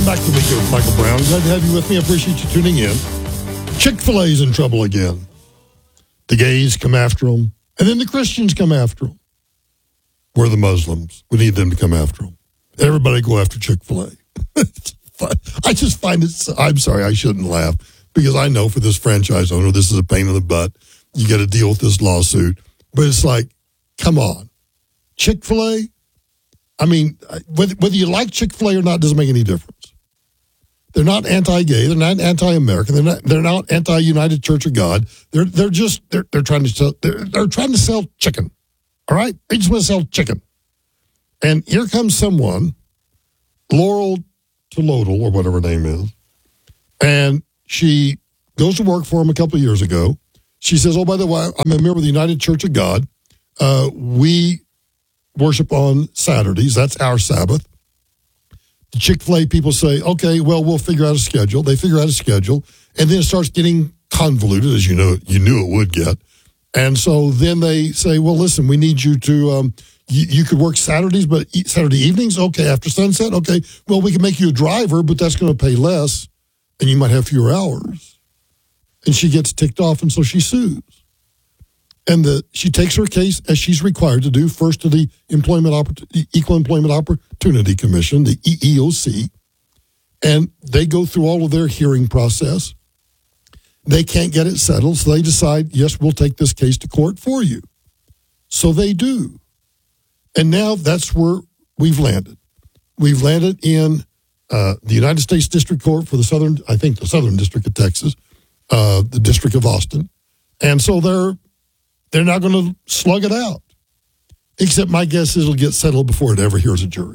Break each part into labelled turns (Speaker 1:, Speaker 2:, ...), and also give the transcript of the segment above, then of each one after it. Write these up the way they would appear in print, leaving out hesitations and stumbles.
Speaker 1: Welcome back to Weekend with Michael Brown. Glad to have you with me. I appreciate you tuning in. Chick-fil-A's in trouble again. The gays come after them, and then the Christians come after them. We're the Muslims. We need them to come after them. Everybody go after Chick-fil-A. I just find it, I'm sorry, I shouldn't laugh, because I know for this franchise owner, this is a pain in the butt. You got to deal with this lawsuit. But it's like, come on. Chick-fil-A? I mean, whether you like Chick-fil-A or not doesn't make any difference. They're not anti-gay. They're not anti-American. They're not anti-United Church of God. They're trying to sell chicken. All right? They just want to sell chicken. And here comes someone, Laurel Tolodel, or whatever her name is, and she goes to work for him a couple of years ago. She says, oh, by the way, I'm a member of the United Church of God. We worship on Saturdays. That's our Sabbath. The Chick-fil-A people say, okay, well, we'll figure out a schedule. They figure out a schedule, and then it starts getting convoluted, as you knew it would get. And so then they say, well, listen, we need you to, you could work Saturdays, but Saturday evenings? Okay, after sunset? Okay, well, we can make you a driver, but that's going to pay less, and you might have fewer hours. And she gets ticked off, and so she sues. And she takes her case, as she's required to do, first to the Equal Employment Opportunity Commission, the EEOC, and they go through all of their hearing process. They can't get it settled, so they decide, yes, we'll take this case to court for you. So they do. And now that's where we've landed. We've landed in the United States District Court for the Southern District of Texas, the District of Austin. And so they're not going to slug it out. Except my guess is it'll get settled before it ever hears a jury.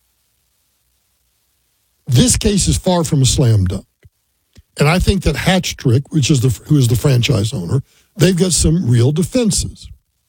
Speaker 1: This case is far from a slam dunk. And I think that Hatch Trick, who is the franchise owner, they've got some real defenses.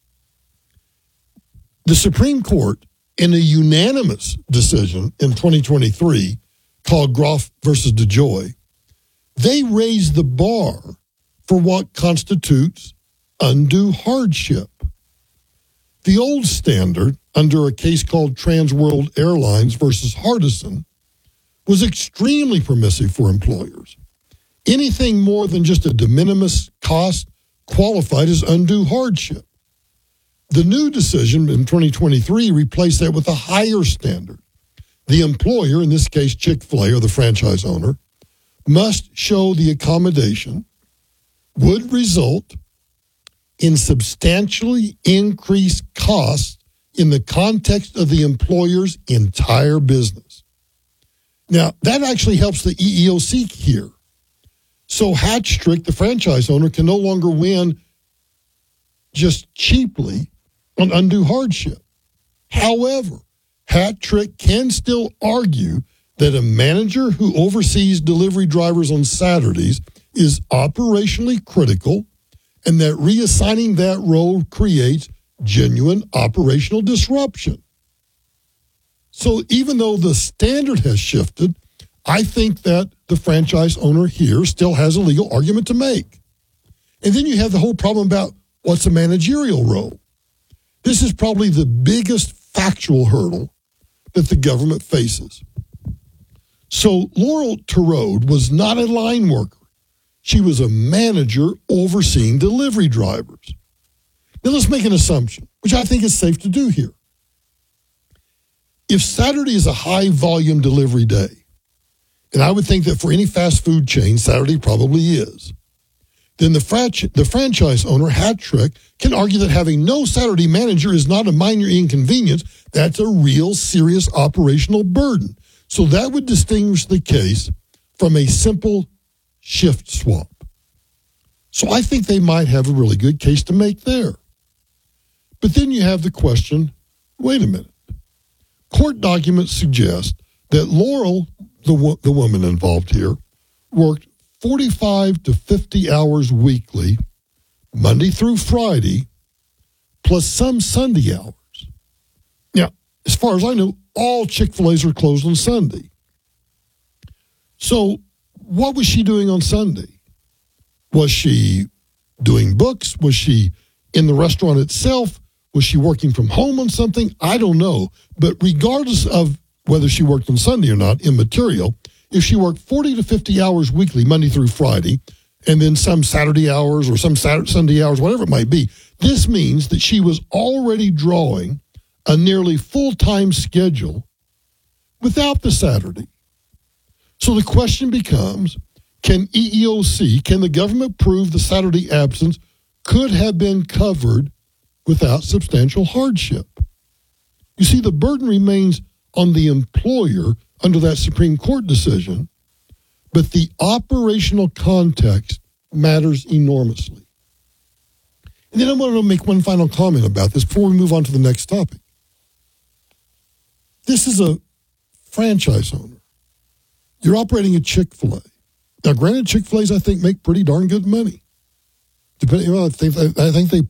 Speaker 1: The Supreme Court, in a unanimous decision in 2023 called Groff versus DeJoy, they raised the bar for what constitutes undue hardship. The old standard, under a case called Trans World Airlines versus Hardison, was extremely permissive for employers. Anything more than just a de minimis cost qualified as undue hardship. The new decision in 2023 replaced that with a higher standard. The employer, in this case Chick-fil-A or the franchise owner, must show the accommodation would result in substantially increased costs in the context of the employer's entire business. Now, that actually helps the EEOC here. So Hatch Trick, the franchise owner, can no longer win just cheaply on undue hardship. However, Hatch Trick can still argue that a manager who oversees delivery drivers on Saturdays is operationally critical and that reassigning that role creates genuine operational disruption. So even though the standard has shifted, I think that the franchise owner here still has a legal argument to make. And then you have the whole problem about what's a managerial role. This is probably the biggest factual hurdle that the government faces. So Laurel Tolodel was not a line worker. She was a manager overseeing delivery drivers. Now let's make an assumption, which I think is safe to do here. If Saturday is a high volume delivery day, and I would think that for any fast food chain, Saturday probably is, then the franchise owner, Hatch Trick, can argue that having no Saturday manager is not a minor inconvenience. That's a real serious operational burden. So that would distinguish the case from a simple shift swap. So I think they might have a really good case to make there. But then you have the question, wait a minute. Court documents suggest that Laurel, the woman involved here, worked 45 to 50 hours weekly, Monday through Friday, plus some Sunday hours. Now, as far as I know, all Chick-fil-A's are closed on Sunday. So what was she doing on Sunday? Was she doing books? Was she in the restaurant itself? Was she working from home on something? I don't know. But regardless of whether she worked on Sunday or not, immaterial, if she worked 40 to 50 hours weekly, Monday through Friday, and then some Saturday hours or some Sunday hours, whatever it might be, this means that she was already drawing a nearly full-time schedule without the Saturday. So the question becomes, can the government prove the Saturday absence could have been covered without substantial hardship? You see, the burden remains on the employer under that Supreme Court decision, but the operational context matters enormously. And then I want to make one final comment about this before we move on to the next topic. This is a franchise owner. You're operating a Chick-fil-A. Now, granted, Chick-fil-A's, I think, make pretty darn good money. Depending on, I think they